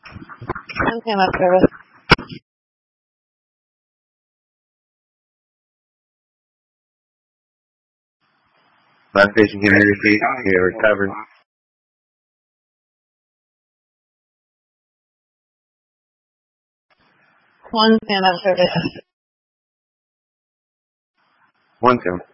One stand-up service. Last station, give me your receipt. You're recovered. One stand-up service. One stand.